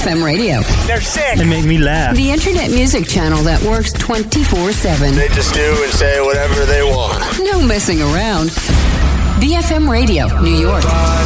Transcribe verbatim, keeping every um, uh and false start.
F M radio. They're sick. They make me laugh. The internet music channel that works twenty-four seven. They just do and say whatever they want. No messing around. B F M Radio, New York.